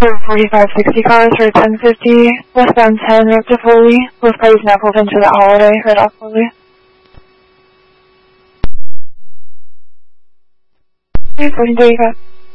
4560 cars for 1050, westbound 10 up to Foley. Both parties now pulled into the holiday, right off Foley. 14 take up.